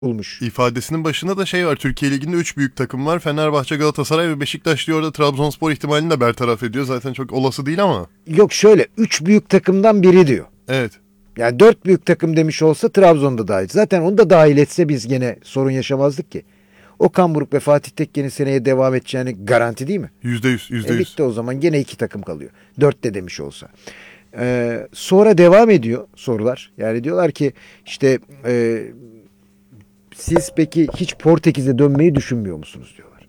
bulmuş. İfadesinin başında da şey var. Türkiye Ligi'nde 3 büyük takım var. Fenerbahçe, Galatasaray ve Beşiktaş diyor. Orada Trabzonspor ihtimalini de bertaraf ediyor. Zaten çok olası değil ama. Yok şöyle 3 büyük takımdan biri diyor. Evet. Yani 4 büyük takım demiş olsa Trabzon'da dahil. Zaten onu da dahil etse biz gene sorun yaşamazdık ki. Okan Buruk ve Fatih Tekke'nin seneye devam edeceğini garanti değil mi? %100. Bitti o zaman gene 2 takım kalıyor. 4 de demiş olsa. Sonra devam ediyor sorular. Yani diyorlar ki işte siz peki hiç Portekiz'e dönmeyi düşünmüyor musunuz diyorlar.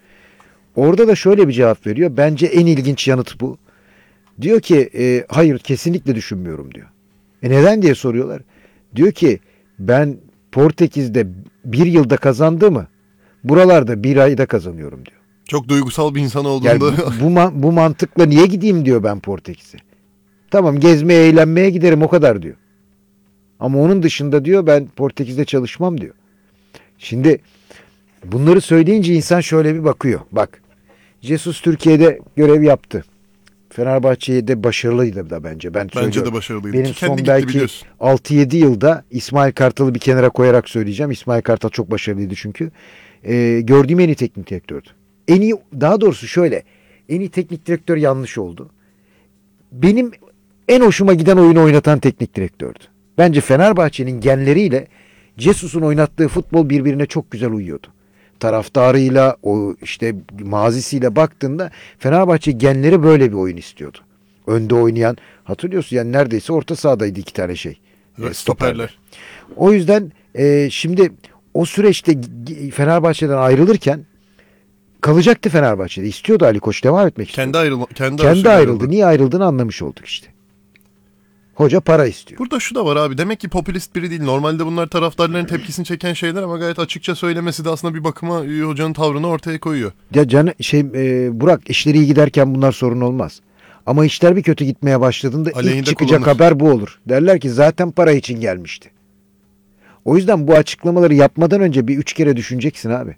Orada da şöyle bir cevap veriyor. Bence en ilginç yanıt bu. Diyor ki hayır kesinlikle düşünmüyorum diyor. Neden diye soruyorlar. Diyor ki ben Portekiz'de bir yılda kazandığımı buralarda bir ayda kazanıyorum diyor. Çok duygusal bir insan olduğunda. Yani bu mantıkla niye gideyim diyor ben Portekiz'e. Tamam gezmeye eğlenmeye giderim o kadar diyor. Ama onun dışında diyor ben Portekiz'de çalışmam diyor. Şimdi bunları söyleyince insan şöyle bir bakıyor. Bak Jesus Türkiye'de görev yaptı. Fenerbahçe'ye de başarılıydı da bence. Bence de başarılıydı. Benim Kendi son belki biliyorsun. 6-7 yılda İsmail Kartal'ı bir kenara koyarak söyleyeceğim. İsmail Kartal çok başarılıydı çünkü. Gördüğüm en iyi teknik direktördü. Daha doğrusu şöyle. En iyi teknik direktör yanlış oldu. Benim en hoşuma giden oyunu oynatan teknik direktördü. Bence Fenerbahçe'nin genleriyle Jesus'un oynattığı futbol birbirine çok güzel uyuyordu. Taraftarıyla, o işte mazisiyle baktığında Fenerbahçe genleri böyle bir oyun istiyordu. Önde oynayan, hatırlıyorsun yani neredeyse orta sahadaydı 2 tane Stoperler. O yüzden şimdi o süreçte Fenerbahçe'den ayrılırken kalacaktı Fenerbahçe'de. İstiyordu Ali Koç devam etmek istiyordu. Kendi ayrıldı. Niye ayrıldığını anlamış olduk işte. Hoca para istiyor. Burada şu da var abi. Demek ki popülist biri değil. Normalde bunlar taraftarların tepkisini çeken şeyler ama gayet açıkça söylemesi de aslında bir bakıma hocanın tavrını ortaya koyuyor. Ya Burak işleri iyi giderken bunlar sorun olmaz. Ama işler bir kötü gitmeye başladığında ilk çıkacak haber bu olur. Derler ki zaten para için gelmişti. O yüzden bu açıklamaları yapmadan önce bir 3 kere düşüneceksin abi.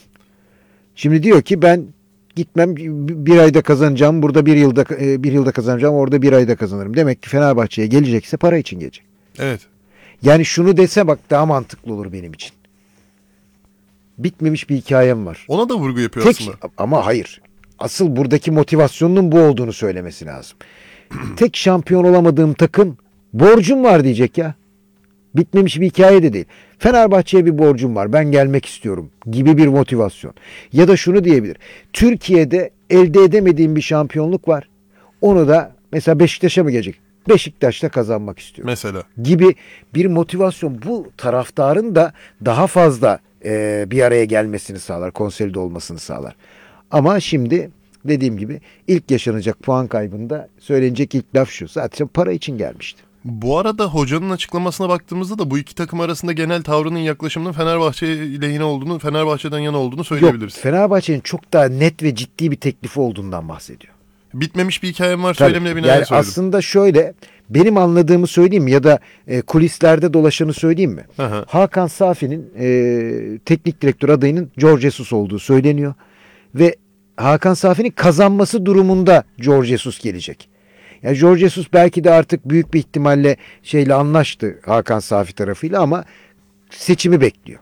Şimdi diyor ki ben gitmem bir ayda kazanacağım. Burada bir yılda kazanacağım. Orada bir ayda kazanırım. Demek ki Fenerbahçe'ye gelecekse para için gelecek. Evet. Yani şunu dese bak daha mantıklı olur benim için. Bitmemiş bir hikayem var. Ona da vurgu yapıyor aslında. Ama hayır. Asıl buradaki motivasyonunun bu olduğunu söylemesi lazım. Tek şampiyon olamadığım takım borcum var diyecek ya. Bitmemiş bir hikaye de değil. Fenerbahçe'ye bir borcum var. Ben gelmek istiyorum gibi bir motivasyon. Ya da şunu diyebilir. Türkiye'de elde edemediğim bir şampiyonluk var. Onu da mesela Beşiktaş'a mı gelecek? Beşiktaş'ta kazanmak istiyorum. Mesela. Gibi bir motivasyon. Bu taraftarın da daha fazla bir araya gelmesini sağlar. Konsolide olmasını sağlar. Ama şimdi dediğim gibi ilk yaşanacak puan kaybında söylenecek ilk laf şu. Zaten para için gelmişti. Bu arada hocanın açıklamasına baktığımızda da bu iki takım arasında genel tavrının yaklaşımının Fenerbahçe lehine olduğunu, Fenerbahçe'den yana olduğunu söyleyebiliriz. Yok, Fenerbahçe'nin çok daha net ve ciddi bir teklifi olduğundan bahsediyor. Bitmemiş bir hikayem var söylemle binaen yani söyledim. Aslında şöyle benim anladığımı söyleyeyim mi ya da kulislerde dolaşanı söyleyeyim mi? Aha. Hakan Safi'nin teknik direktör adayının Jorge Jesus olduğu söyleniyor. Ve Hakan Safi'nin kazanması durumunda Jorge Jesus gelecek. Yani Jorge Jesus belki de artık büyük bir ihtimalle anlaştı Hakan Safi tarafıyla ama seçimi bekliyor.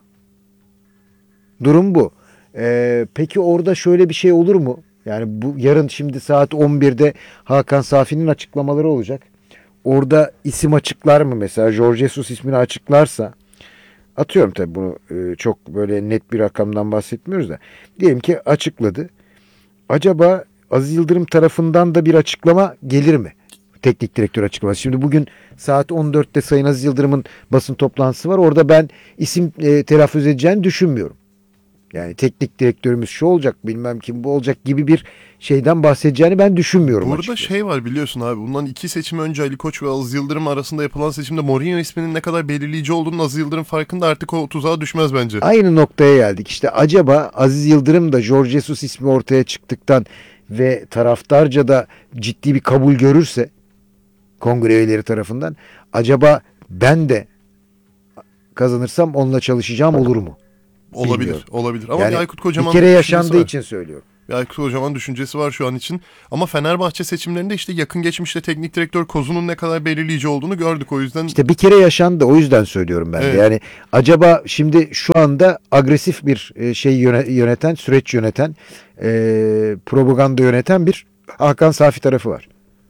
Durum bu. Peki orada şöyle bir şey olur mu? Yani bu yarın şimdi saat 11'de Hakan Safi'nin açıklamaları olacak. Orada isim açıklar mı mesela? Jorge Jesus ismini açıklarsa atıyorum tabii bunu çok böyle net bir rakamdan bahsetmiyoruz da. Diyelim ki açıkladı. Acaba Aziz Yıldırım tarafından da bir açıklama gelir mi? Teknik direktör açıklaması. Şimdi bugün saat 14'te Sayın Aziz Yıldırım'ın basın toplantısı var. Orada ben isim telaffuz edeceğini düşünmüyorum. Yani teknik direktörümüz şu olacak bilmem kim bu olacak gibi bir şeyden bahsedeceğini ben düşünmüyorum. Burada açıkçası. şey var biliyorsun abi. Bundan 2 seçim önce Ali Koç ve Aziz Yıldırım arasında yapılan seçimde Mourinho isminin ne kadar belirleyici olduğunu Aziz Yıldırım farkında, artık o tuzağa düşmez bence. Aynı noktaya geldik. İşte acaba Aziz Yıldırım da Jorge Jesus ismi ortaya çıktıktan ve taraftarca da ciddi bir kabul görürse kongre üyeleri tarafından acaba ben de kazanırsam onunla çalışacağım olur mu? Olabilir. Bilmiyorum. Olabilir. Ama yani Aykut Kocaman bir kere yaşandığı için söylüyorum. Bir Aykut Kocaman düşüncesi var şu an için. Ama Fenerbahçe seçimlerinde işte yakın geçmişte teknik direktör Kozu'nun ne kadar belirleyici olduğunu gördük. O yüzden İşte bir kere yaşandı, o yüzden söylüyorum ben de. Evet. Yani acaba şimdi şu anda agresif bir yöneten, süreç yöneten, propaganda yöneten bir Hakan Safi tarafı var.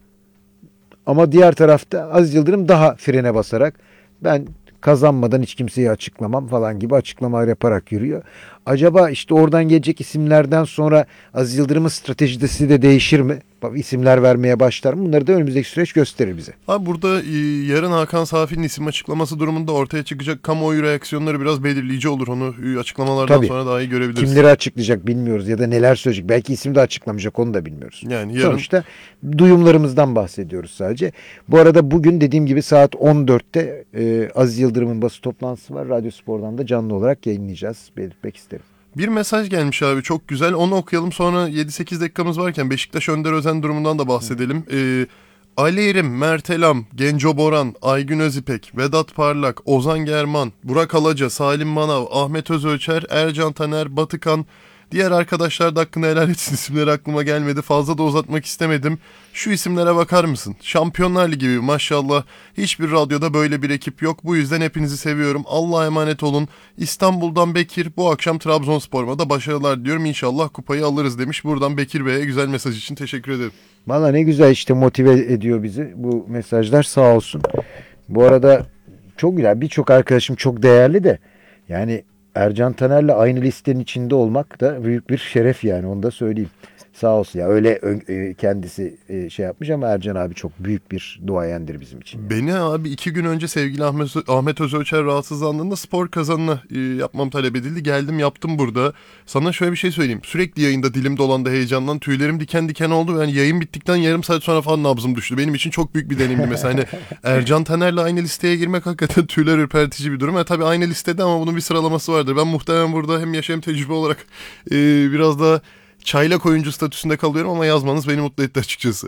Ama diğer tarafta Aziz Yıldırım daha frene basarak ben kazanmadan hiç kimseyi açıklamam falan gibi açıklamalar yaparak yürüyor. Acaba işte oradan gelecek isimlerden sonra Aziz Yıldırım'ın stratejisi de değişir mi? İsimler vermeye başlar mı? Bunları da önümüzdeki süreç gösterir bize. Abi burada yarın Hakan Safi'nin isim açıklaması durumunda ortaya çıkacak kamuoyu reaksiyonları biraz belirleyici olur. Onu açıklamalardan Tabii. sonra daha iyi görebiliriz. Kimleri açıklayacak bilmiyoruz ya da neler söyleyecek. Belki isim de açıklamayacak, onu da bilmiyoruz. Yani yarın Sonuçta duyumlarımızdan bahsediyoruz sadece. Bu arada bugün dediğim gibi saat 14'te Aziz Yıldırım'ın basın toplantısı var. Radyo Spor'dan da canlı olarak yayınlayacağız. Belirtmek isterim. bir mesaj gelmiş abi, çok güzel. Onu okuyalım, sonra 7-8 dakikamız varken Beşiktaş Önder Özen durumundan da bahsedelim. Ali Erim, Mert Elam, Genco Boran, Aygün Özipek, Vedat Parlak, Ozan German, Burak Alaca, Salim Manav, Ahmet Özölçer, Ercan Taner, Batıkan, diğer arkadaşlar da hakkını helal etsin, isimleri aklıma gelmedi. Fazla da uzatmak istemedim. Şu isimlere bakar mısın? Şampiyonlar Ligi gibi maşallah. Hiçbir radyoda böyle bir ekip yok. Bu yüzden hepinizi seviyorum. Allah'a emanet olun. İstanbul'dan Bekir, bu akşam Trabzonspor'uma da başarılar diliyorum. İnşallah kupayı alırız demiş. Buradan Bekir Bey'e güzel mesaj için teşekkür ederim. Valla ne güzel işte, motive ediyor bizi bu mesajlar, sağ olsun. Bu arada çok güzel, birçok arkadaşım çok değerli de yani Ercan Taner'le aynı listenin içinde olmak da büyük bir şeref, yani onu da söyleyeyim. Sağ olsun ya, öyle kendisi şey yapmış ama Ercan abi çok büyük bir duayendir bizim için. Beni abi 2 gün önce sevgili Ahmet Özölçer rahatsızlandığında spor kazanını yapmam talep edildi. Geldim, yaptım burada. Sana şöyle bir şey söyleyeyim. Sürekli yayında dilim dolandı heyecandan. Tüylerim diken diken oldu. Yani yayın bittikten yarım saat sonra falan nabzım düştü. Benim için çok büyük bir deneyimdi mesela. Hani Ercan Taner'le aynı listeye girmek hakikaten tüyler ürpertici bir durum. Tabii aynı listede ama bunun bir sıralaması vardır. Ben muhtemelen burada hem yaş hem tecrübe olarak biraz daha çaylak oyuncu statüsünde kalıyorum ama yazmanız beni mutlu etti açıkçası.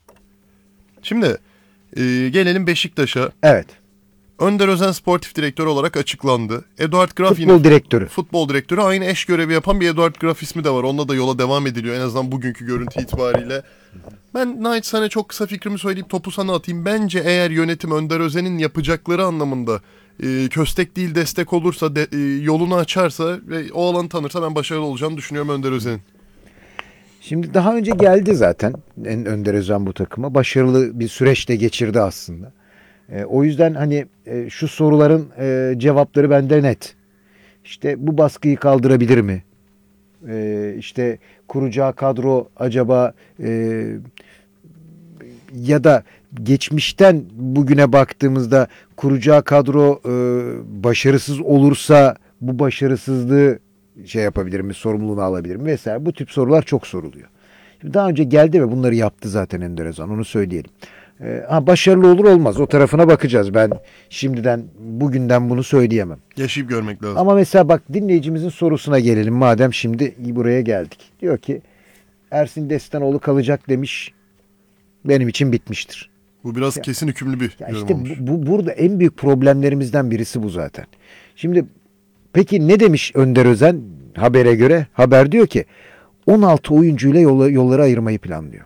Şimdi gelelim Beşiktaş'a. Evet. Önder Özen sportif direktör olarak açıklandı. Eduard Graf futbol direktörü. Aynı eş görevi yapan bir Eduard Graf ismi de var. Onunla da yola devam ediliyor. En azından bugünkü görüntü itibariyle. Ben naçizane çok kısa fikrimi söyleyip topu sana atayım. Bence eğer yönetim Önder Özen'in yapacakları anlamında köstek değil destek olursa, yolunu açarsa ve o alanı tanırsa ben başarılı olacağını düşünüyorum Önder Özen'in. Şimdi daha önce geldi zaten Önder Özen bu takıma. Başarılı bir süreçte geçirdi aslında. O yüzden hani şu soruların cevapları bende net. İşte bu baskıyı kaldırabilir mi? İşte kuracağı kadro acaba ya da geçmişten bugüne baktığımızda kuracağı kadro başarısız olursa bu başarısızlığı şey yapabilir mi, sorumluluğunu alabilir mi vesaire. Bu tip sorular çok soruluyor. Şimdi daha önce geldi ve bunları yaptı zaten Önder Özen, onu söyleyelim. Başarılı olur olmaz, o tarafına bakacağız. Ben şimdiden bugünden bunu söyleyemem. Yaşayıp görmek lazım. Ama mesela bak, dinleyicimizin sorusuna gelelim madem şimdi buraya geldik. Diyor ki Ersin Destanoğlu kalacak demiş. Benim için bitmiştir. Bu biraz kesin hükümlü bir yorum işte olmuş. Burada en büyük problemlerimizden birisi bu zaten. Şimdi peki ne demiş Önder Özen habere göre? Haber diyor ki 16 oyuncuyla yolları ayırmayı planlıyor.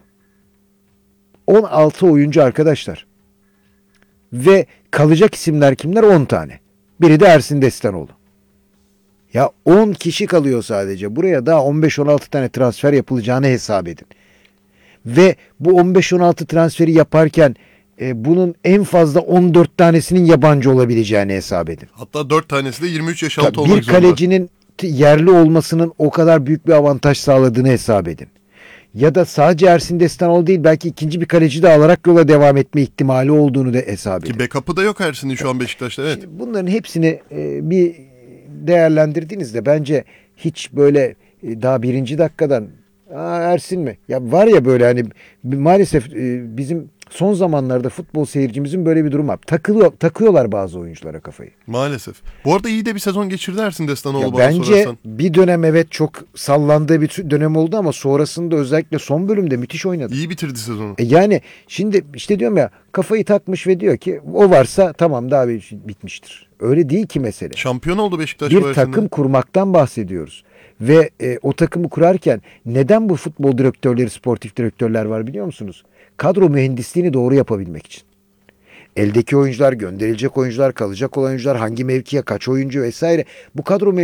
16 oyuncu arkadaşlar. Ve kalacak isimler kimler? 10 tane. Biri de Ersin Destanoğlu. Ya 10 kişi kalıyor sadece. Buraya daha 15-16 tane transfer yapılacağını hesap edin. Ve bu 15-16 transferi yaparken bunun en fazla 14 tanesinin yabancı olabileceğini hesap edin. Hatta 4 tanesi de 23 yaş altı olmak zorunda. Bir zorunda. kalecinin yerli olmasının o kadar büyük bir avantaj sağladığını hesap edin. Ya da sadece Ersin Destanoğlu değil, belki ikinci bir kaleci de alarak yola devam etme ihtimali olduğunu da hesap edin. Ki backup'ı da yok Ersin'in şu an Beşiktaş'ta, evet. Şimdi bunların hepsini bir değerlendirdiğinizde bence hiç böyle daha birinci dakikadan Ersin mi? Ya var ya böyle hani maalesef bizim Son zamanlarda futbol seyircimizin böyle bir durum var. Takıyorlar bazı oyunculara kafayı. Maalesef. Bu arada iyi de bir sezon geçirdi Ersin Destanoğlu Ya bana bence sorarsan. bir dönem evet çok sallandığı bir dönem oldu ama sonrasında özellikle son bölümde müthiş oynadı. İyi bitirdi sezonu. Yani şimdi işte diyorum ya, kafayı takmış ve diyor ki o varsa tamam, daha bitmiştir. Öyle değil ki mesele. Şampiyon oldu Beşiktaş Bir bu takım sene. kurmaktan bahsediyoruz. Ve o takımı kurarken neden bu futbol direktörleri, sportif direktörler var biliyor musunuz? Kadro mühendisliğini doğru yapabilmek için. Eldeki oyuncular, gönderilecek oyuncular, kalacak olan oyuncular, hangi mevkiye kaç oyuncu vesaire. Bu kadro